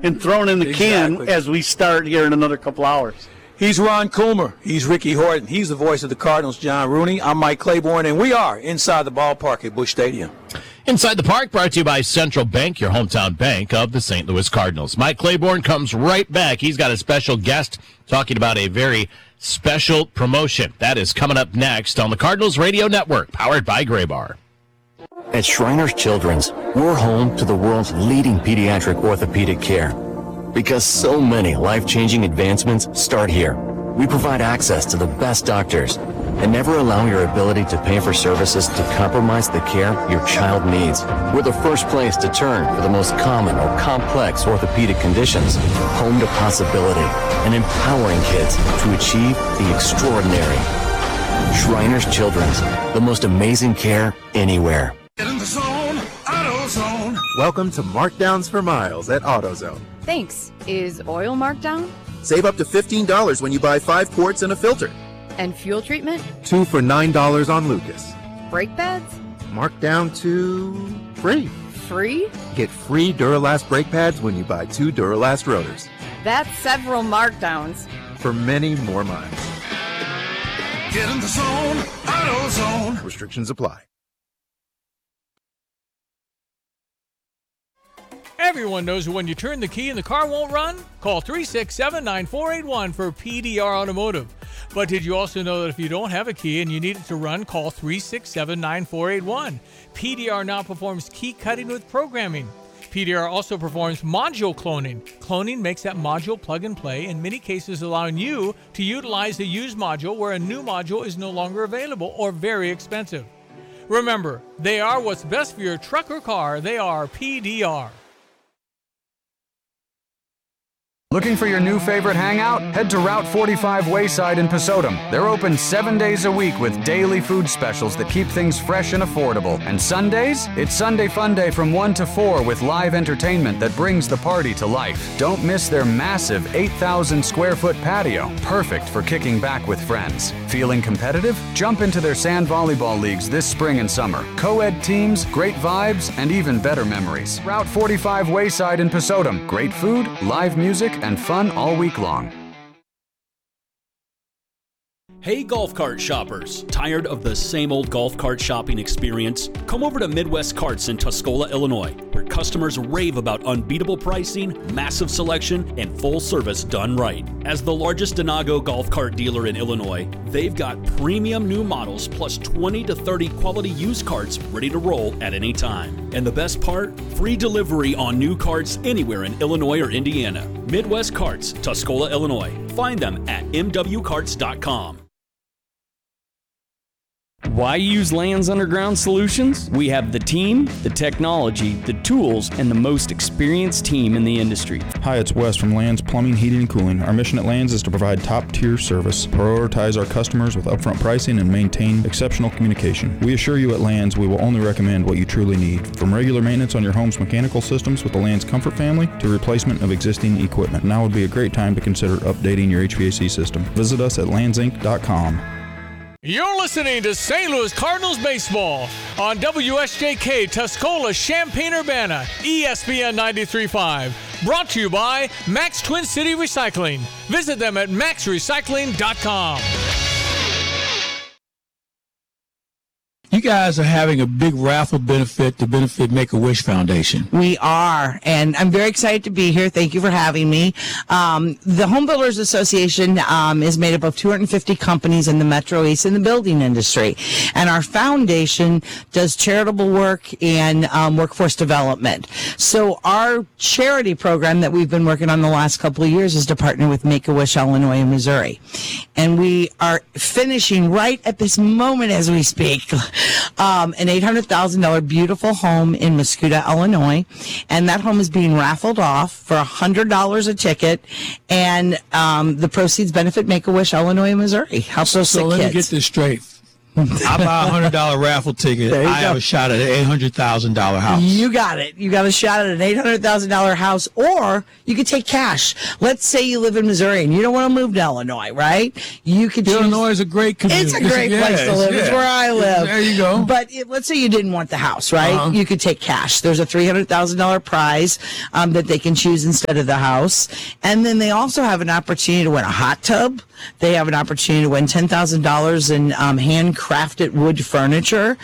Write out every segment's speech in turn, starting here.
and thrown in the can as we start here in another couple hours. He's Ron Coomer. He's Ricky Horton. He's the voice of the Cardinals, John Rooney. I'm Mike Claiborne, and we are inside the ballpark at Busch Stadium. Inside the Park, brought to you by Central Bank, your hometown bank of the St. Louis Cardinals. Mike Claiborne comes right back. He's got a special guest talking about a very special promotion. That is coming up next on the Cardinals Radio Network, powered by Graybar. At Shriners Children's, we're home to the world's leading pediatric orthopedic care. Because so many life-changing advancements start here. We provide access to the best doctors and never allow your ability to pay for services to compromise the care your child needs. We're the first place to turn for the most common or complex orthopedic conditions. Home to possibility and empowering kids to achieve the extraordinary. Shriners Children's, the most amazing care anywhere. Get in the zone, AutoZone. Welcome to Markdowns for Miles at AutoZone. Thanks. Is oil marked down? Save up to $15 when you buy 5 quarts and a filter. And fuel treatment? 2 for $9 on Lucas. Brake pads? Marked down to free. Free? Get free Duralast brake pads when you buy 2 Duralast rotors. That's several markdowns. For many more miles. Get in the zone, AutoZone. Restrictions apply. Everyone knows when you turn the key and the car won't run? Call 367-9481 for PDR Automotive. But did you also know that if you don't have a key and you need it to run, call 367-9481. PDR now performs key cutting with programming. PDR also performs module cloning. Cloning makes that module plug and play, in many cases allowing you to utilize a used module where a new module is no longer available or very expensive. Remember, they are what's best for your truck or car. They are PDR. Looking for your new favorite hangout? Head to Route 45 Wayside in Pasodum. They're open 7 days a week with daily food specials that keep things fresh and affordable. And Sundays? It's Sunday Fun Day from 1 to 4 with live entertainment that brings the party to life. Don't miss their massive 8,000 square foot patio, perfect for kicking back with friends. Feeling competitive? Jump into their sand volleyball leagues this spring and summer. Co-ed teams, great vibes, and even better memories. Route 45 Wayside in Pasodum. Great food, live music, and fun all week long. Hey golf cart shoppers, tired of the same old golf cart shopping experience? Come over to Midwest Carts in Tuscola, Illinois, where customers rave about unbeatable pricing, massive selection, and full service done right. As the largest Denago golf cart dealer in Illinois, they've got premium new models plus 20 to 30 quality used carts ready to roll at any time. And the best part? Free delivery on new carts anywhere in Illinois or Indiana. Midwest Carts, Tuscola, Illinois. Find them at mwcarts.com. Why use Lands Underground Solutions? We have the team, the technology, the tools, and the most experienced team in the industry. Hi, it's Wes from Lands Plumbing, Heating, and Cooling. Our mission at Lands is to provide top-tier service, prioritize our customers with upfront pricing, and maintain exceptional communication. We assure you at Lands we will only recommend what you truly need, from regular maintenance on your home's mechanical systems with the Lands Comfort family to replacement of existing equipment. Now would be a great time to consider updating your HVAC system. Visit us at landsinc.com. You're listening to St. Louis Cardinals baseball on WSJK Tuscola, Champaign-Urbana, ESPN 93.5. Brought to you by Max Twin City Recycling. Visit them at maxrecycling.com. You guys are having a big raffle benefit to benefit Make-A-Wish Foundation. We are, and I'm very excited to be here. Thank you for having me. The Home Builders Association is made up of 250 companies in the Metro East in the building industry, and our foundation does charitable work and workforce development. So our charity program that we've been working on the last couple of years is to partner with Make-A-Wish Illinois and Missouri, and we are finishing right at this moment as we speak an $800,000 beautiful home in Muscuda, Illinois, and that home is being raffled off for $100 a ticket, and the proceeds benefit Make-A-Wish Illinois and Missouri. Help those So let kids. me get this straight. I buy a $100 raffle ticket. There you I go. have a shot at an $800,000 house. You got it. You got a shot at an $800,000 house, or you could take cash. Let's say you live in Missouri and you don't want to move to Illinois, right? You could choose. Illinois is a great community. It's a great place to live. It's where I live. There you go. But let's say you didn't want the house, right? You could take cash. There's a $300,000 prize that they can choose instead of the house. And then they also have an opportunity to win a hot tub. They have an opportunity to win $10,000 in handcrafted wood furniture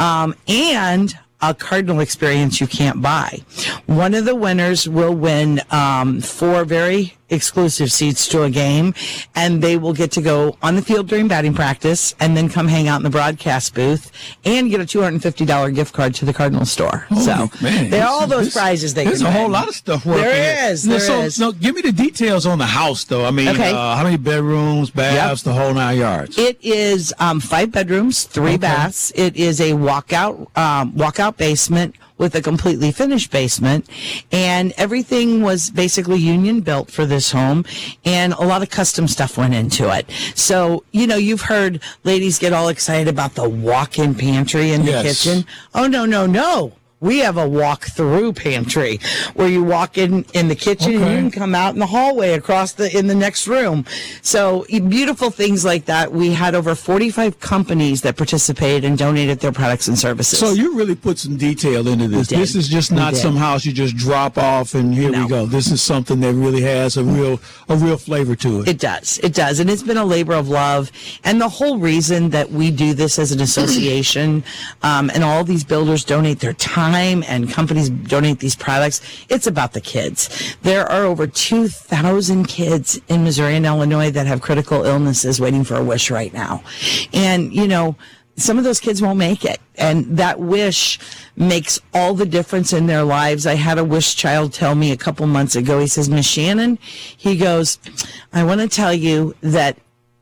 and a Cardinal experience you can't buy. One of the winners will win 4 very exclusive seats to a game, and they will get to go on the field during batting practice and then come hang out in the broadcast booth and get a $250 gift card to the Cardinal store. Man, there are all those prizes they can There's a win. whole lot of stuff working. There is. So give me the details on the house, though. I mean, Okay. How many bedrooms, baths, the whole 9 yards? It is 5 bedrooms, 3 baths. It is a walkout basement with a completely finished basement, and everything was basically union built for this home, and a lot of custom stuff went into it. So, you've heard ladies get all excited about the walk-in pantry in the kitchen. Oh, no. We have a walk-through pantry where you walk in the kitchen and you can come out in the hallway across in the next room. So beautiful things like that. We had over 45 companies that participated and donated their products and services. So you really put some detail into this. We did. This is just not We did. some house you just drop off and here we go. This is something that really has a real flavor to it. It does. And it's been a labor of love. And the whole reason that we do this as an association, and all these builders donate their time and companies donate these products, it's about the kids. There are over 2,000 kids in Missouri and Illinois that have critical illnesses waiting for a wish right now. And, some of those kids won't make it. And that wish makes all the difference in their lives. I had a wish child tell me a couple months ago, he says, Miss Shannon, he goes, I want to tell you that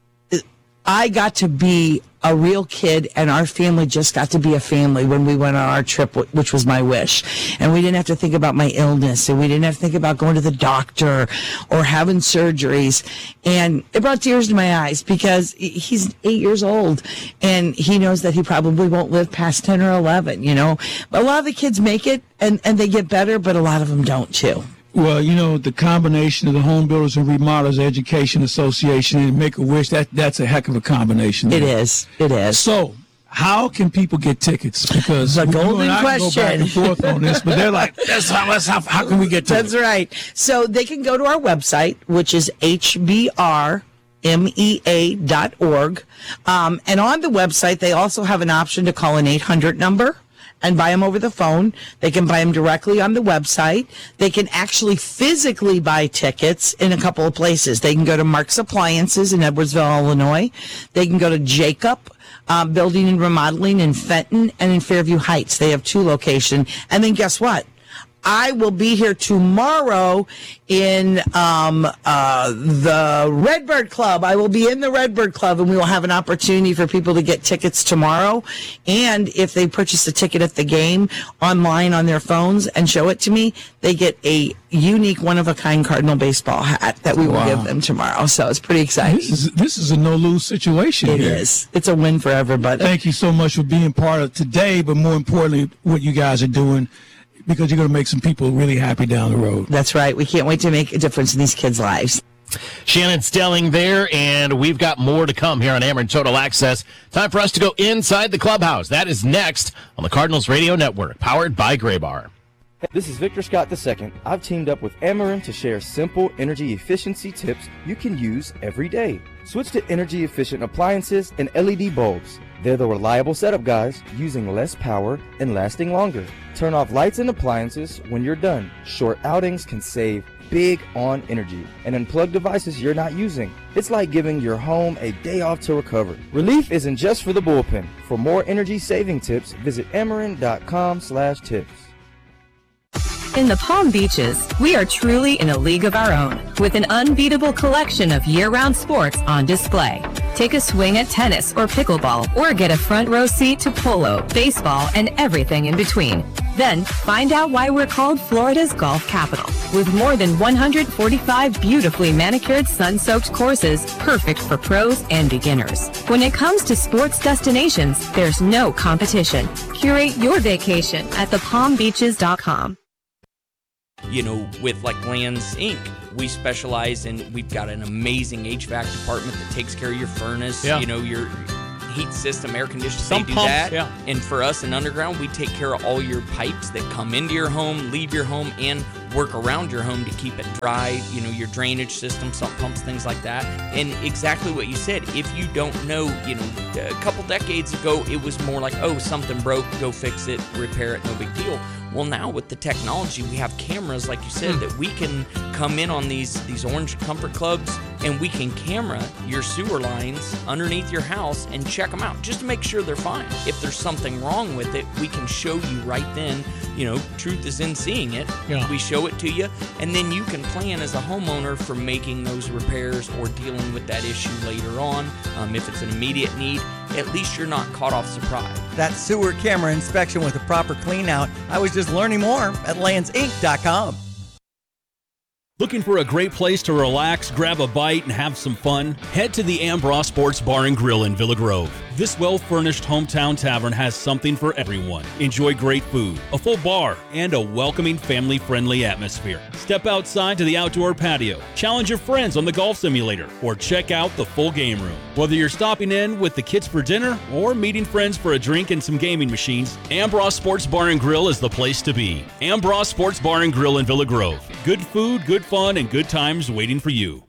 I got to be a real kid, and our family just got to be a family when we went on our trip, which was my wish. And we didn't have to think about my illness, and we didn't have to think about going to the doctor or having surgeries. And it brought tears to my eyes because he's 8 years old, and he knows that he probably won't live past 10 or 11, But a lot of the kids make it, and they get better, but a lot of them don't, too. Well, the combination of the Home Builders and Remodelers Education Association and Make-A-Wish, that's a heck of a combination. It is. So, how can people get tickets? Because the you golden and I question. can go back and forth on this, but they're like, how can we get tickets? That's right. So they can go to our website, which is hbrmea.org. And on the website, they also have an option to call an 800 number and buy them over the phone. They can buy them directly on the website. They can actually physically buy tickets in a couple of places. They can go to Mark's Appliances in Edwardsville, Illinois. They can go to Jacob Building and Remodeling in Fenton and in Fairview Heights. They have 2 locations. And then guess what? I will be here tomorrow in the Redbird Club. I will be in the Redbird Club, and we will have an opportunity for people to get tickets tomorrow. And if they purchase a ticket at the game online on their phones and show it to me, they get a unique, one-of-a-kind Cardinal baseball hat that we will give them tomorrow. So it's pretty exciting. This is a no-lose situation It here. is. It's a win for everybody. Thank you so much for being part of today, but more importantly, what you guys are doing, because you're going to make some people really happy down the road. That's right. We can't wait to make a difference in these kids' lives. Shannon Stelling there, and we've got more to come here on Ameren Total Access. Time for us to go inside the clubhouse. That is next on the Cardinals Radio Network, powered by Graybar. This is Victor Scott II. I've teamed up with Ameren to share simple energy efficiency tips you can use every day. Switch to energy efficient appliances and LED bulbs. They're the reliable setup, guys, using less power and lasting longer. Turn off lights and appliances when you're done. Short outings can save big on energy and unplug devices you're not using. It's like giving your home a day off to recover. Relief isn't just for the bullpen. For more energy saving tips, visit Ameren.com/tips. In the Palm Beaches, we are truly in a league of our own, with an unbeatable collection of year-round sports on display. Take a swing at tennis or pickleball, or get a front row seat to polo, baseball, and everything in between. Then, find out why we're called Florida's golf capital. With more than 145 beautifully manicured sun-soaked courses, perfect for pros and beginners. When it comes to sports destinations, there's no competition. Curate your vacation at thepalmbeaches.com. You know, with like Lands Inc., we specialize in, we've got an amazing HVAC department that takes care of your furnace, you know, your heat system, air conditioning, they do pumps, that. yeah. And for us in Underground, we take care of all your pipes that come into your home, leave your home, and work around your home to keep it dry, you know, your drainage system, sump pumps, things like that. And exactly what you said, if you don't know, you know, a couple decades ago, it was more like, oh, something broke, go fix it, repair it, no big deal. Well, now with the technology, we have cameras, like you said, that we can come in on these Orange Comfort Clubs, and we can camera your sewer lines underneath your house and check them out just to make sure they're fine. If there's something wrong with it, we can show you right then. You know, truth is in seeing it. Yeah. We show it to you, and then you can plan as a homeowner for making those repairs or dealing with that issue later on. If it's an immediate need, at least you're not caught off surprise. That sewer camera inspection with a proper clean out. I was just learning more at landsinc.com. Looking for a great place to relax, grab a bite, and have some fun? Head to the Ambross Sports Bar and Grill in Villa Grove. This well-furnished hometown tavern has something for everyone. Enjoy great food, a full bar, and a welcoming, family-friendly atmosphere. Step outside to the outdoor patio, challenge your friends on the golf simulator, or check out the full game room. Whether you're stopping in with the kids for dinner or meeting friends for a drink and some gaming machines, Ambross Sports Bar and Grill is the place to be. Ambross Sports Bar and Grill in Villa Grove. Good food, good fun, and good times waiting for you.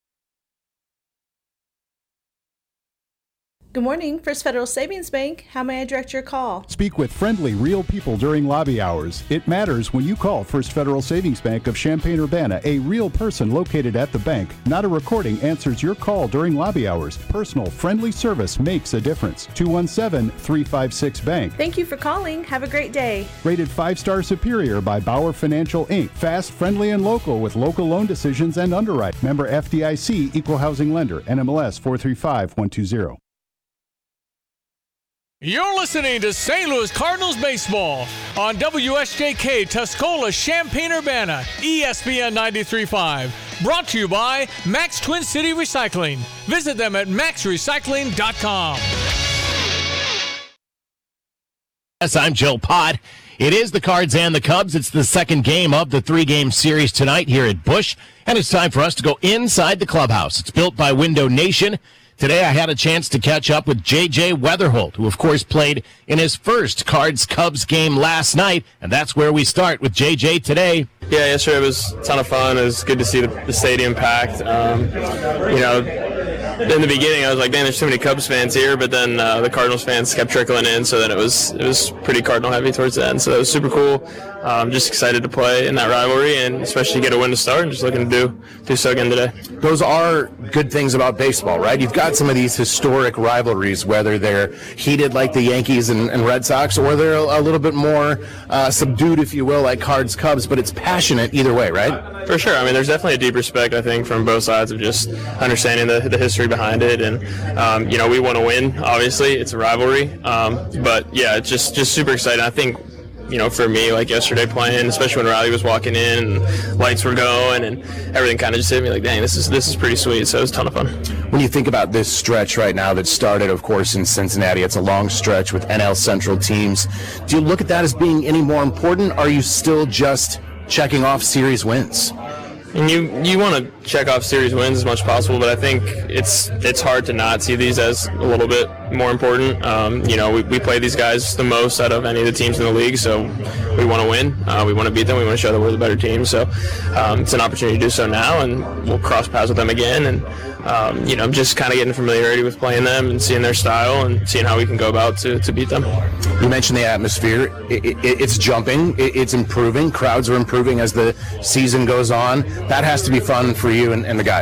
Good morning, First Federal Savings Bank. How may I direct your call? Speak with friendly, real people during lobby hours. It matters when you call First Federal Savings Bank of Champaign-Urbana. A real person located at the bank, not a recording, answers your call during lobby hours. Personal, friendly service makes a difference. 217-356-BANK. Thank you for calling. Have a great day. Rated 5-star superior by Bauer Financial, Inc. Fast, friendly, and local with local loan decisions and underwrite. Member FDIC, Equal Housing Lender, NMLS 435120. You're listening to St. Louis Cardinals baseball on WSJK Tuscola, Champaign-Urbana, ESPN 93.5. Brought to you by Max Twin City Recycling. Visit them at maxrecycling.com. Yes, I'm Joe Pott. It is the Cards and the Cubs. It's the second game of the three-game series tonight here at Busch, and it's time for us to go inside the clubhouse. It's built by Window Nation. Today I had a chance to catch up with J.J. Weatherholt, who of course played in his first Cards-Cubs game last night, and that's where we start with J.J. today. Yeah, yesterday was a ton of fun. It was good to see the stadium packed. You know, in the beginning I was like, man, there's too many Cubs fans here, but then the Cardinals fans kept trickling in, so then it was pretty Cardinal heavy towards the end, so it was super cool. Just excited to play in that rivalry, and especially get a win to start, and just looking to do so again today. Those are good things about baseball, right? You've got some of these historic rivalries, whether they're heated like the Yankees and Red Sox, or they're a little bit more subdued, if you will, like Cards-Cubs, but it's passionate either way, right? For sure. I mean, there's definitely a deep respect, I think, from both sides of just understanding the history behind it. And, you know, we want to win, obviously. It's a rivalry. But, yeah, it's just super exciting. I think, you know, for me, like yesterday playing, especially when Riley was walking in and lights were going and everything kind of just hit me like, dang, this is pretty sweet. So it was a ton of fun. When you think about this stretch right now that started, of course, in Cincinnati, it's a long stretch with NL Central teams. Do you look at that as being any more important? Or are you still just checking off series wins? And you want to check off series wins as much as possible, but I think it's hard to not see these as a little bit more important. You know, we play these guys the most out of any of the teams in the league, so we want to win. We want to beat them. We want to show that we're the better team. So it's an opportunity to do so now, and we'll cross paths with them again. And you know, just kind of getting familiarity with playing them and seeing their style and seeing how we can go about to beat them. You mentioned the atmosphere. It's jumping. It's improving. Crowds are improving as the season goes on. That has to be fun for you and the guys.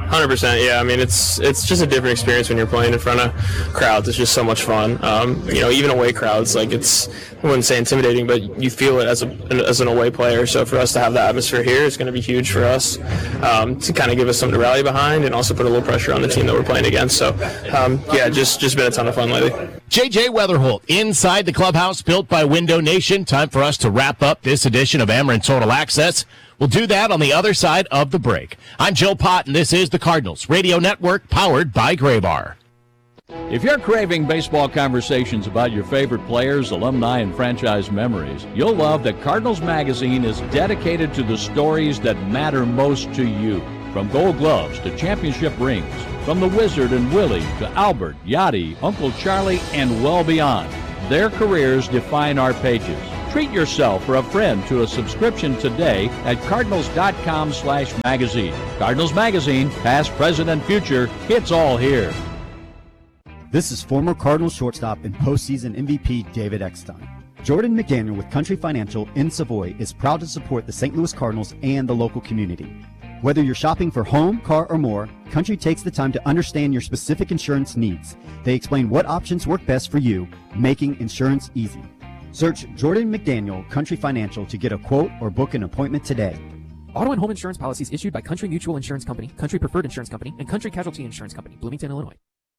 100%. Yeah, I mean it's just a different experience when you're playing in front of crowds. It's just so much fun. Even away crowds, like I wouldn't say intimidating, but you feel it as an away player. So for us to have that atmosphere here is going to be huge for us to kind of give us something to rally behind and also put a little pressure on the team that we're playing against. So just been a ton of fun lately. JJ Weatherholt inside the clubhouse built by Window Nation. Time for us to wrap up this edition of Ameren Total Access. We'll do that on the other side of the break. I'm Joe Pott, and this is the Cardinals Radio Network, powered by Graybar. If you're craving baseball conversations about your favorite players, alumni, and franchise memories, you'll love that Cardinals Magazine is dedicated to the stories that matter most to you. From Gold Gloves to championship rings, from the Wizard and Willie to Albert, Yachty, Uncle Charlie, and well beyond. Their careers define our pages. Treat yourself or a friend to a subscription today at cardinals.com/magazine. Cardinals Magazine, past, present, and future, it's all here. This is former Cardinals shortstop and postseason MVP David Eckstein. Jordan McDaniel with Country Financial in Savoy is proud to support the St. Louis Cardinals and the local community. Whether you're shopping for home, car, or more, Country takes the time to understand your specific insurance needs. They explain what options work best for you, making insurance easy. Search Jordan McDaniel Country Financial to get a quote or book an appointment today. Auto and home insurance policies issued by Country Mutual Insurance Company, Country Preferred Insurance Company, and Country Casualty Insurance Company, Bloomington, Illinois.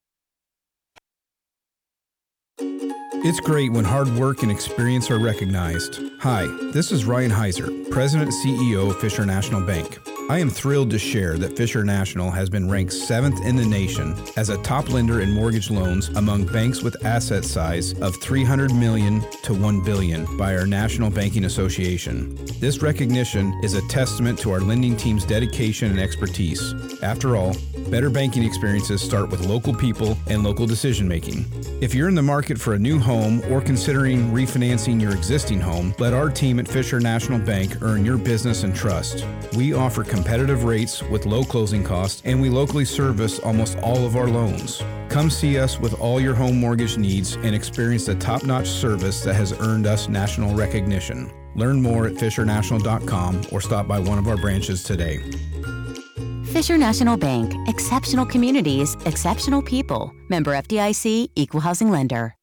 It's great when hard work and experience are recognized. Hi, this is Ryan Heiser, President and CEO of Fisher National Bank. I am thrilled to share that Fisher National has been ranked 7th in the nation as a top lender in mortgage loans among banks with asset size of $300 million to $1 billion by our National Banking Association. This recognition is a testament to our lending team's dedication and expertise. After all, better banking experiences start with local people and local decision making. If you're in the market for a new home or considering refinancing your existing home, let our team at Fisher National Bank earn your business and trust. We offer competitive rates with low closing costs, and we locally service almost all of our loans. Come see us with all your home mortgage needs and experience the top-notch service that has earned us national recognition. Learn more at fishernational.com or stop by one of our branches today. Fisher National Bank. Exceptional communities, exceptional people. Member FDIC, Equal Housing Lender.